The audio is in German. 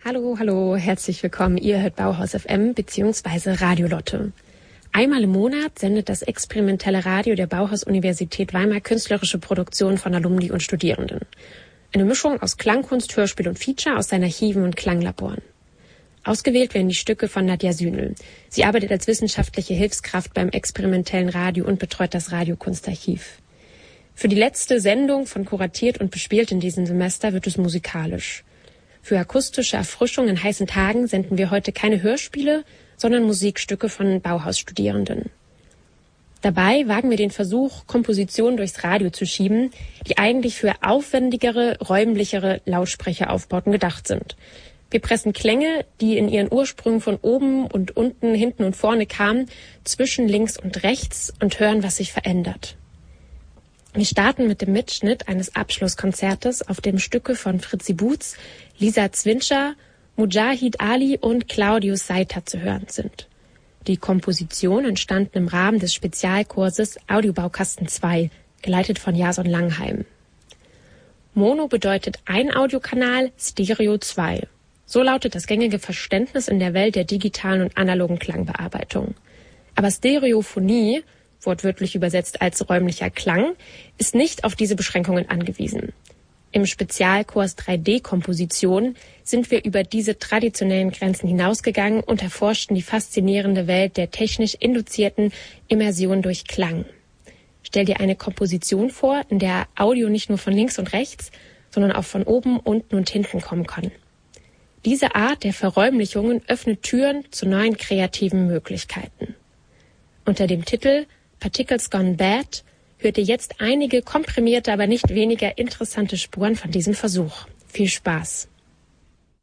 Hallo, hallo, herzlich willkommen. Ihr hört Bauhaus FM bzw. Radio Lotte. Einmal im Monat sendet das experimentelle Radio der Bauhaus-Universität Weimar künstlerische Produktionen von Alumni und Studierenden. Eine Mischung aus Klangkunst, Hörspiel und Feature aus seinen Archiven und Klanglaboren. Ausgewählt werden die Stücke von Nadja Sühnel. Sie arbeitet als wissenschaftliche Hilfskraft beim experimentellen Radio und betreut das Radiokunstarchiv. Für die letzte Sendung von Kuratiert und Bespielt in diesem Semester wird es musikalisch. Für akustische Erfrischung in heißen Tagen senden wir heute keine Hörspiele, sondern Musikstücke von Bauhaus-Studierenden. Dabei wagen wir den Versuch, Kompositionen durchs Radio zu schieben, die eigentlich für aufwendigere, räumlichere Lautsprecheraufbauten gedacht sind. Wir pressen Klänge, die in ihren Ursprüngen von oben und unten, hinten und vorne kamen, zwischen links und rechts und hören, was sich verändert. Wir starten mit dem Mitschnitt eines Abschlusskonzertes, auf dem Stücke von Fritzi Boots, Lisa Zwinscher, Mujahid Ali und Claudius Seiter zu hören sind. Die Komposition entstand im Rahmen des Spezialkurses Audiobaukasten 2, geleitet von Jason Langheim. Mono bedeutet ein Audiokanal, Stereo 2. So lautet das gängige Verständnis in der Welt der digitalen und analogen Klangbearbeitung. Aber Stereophonie, wortwörtlich übersetzt als räumlicher Klang, ist nicht auf diese Beschränkungen angewiesen. Im Spezialkurs 3D-Komposition sind wir über diese traditionellen Grenzen hinausgegangen und erforschten die faszinierende Welt der technisch induzierten Immersion durch Klang. Stell dir eine Komposition vor, in der Audio nicht nur von links und rechts, sondern auch von oben, unten und hinten kommen kann. Diese Art der Verräumlichungen öffnet Türen zu neuen kreativen Möglichkeiten. Unter dem Titel Particles Gone Bad hört ihr jetzt einige komprimierte, aber nicht weniger interessante Spuren von diesem Versuch. Viel Spaß!